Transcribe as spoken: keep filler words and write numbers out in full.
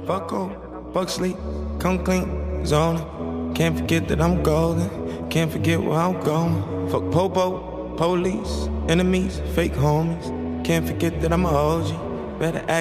Fuck hope, fuck sleep, come clean, zoning. Can't forget that I'm golden, can't forget where I'm going. Fuck popo, police, enemies, fake homies. Can't forget that I'm a O G, better act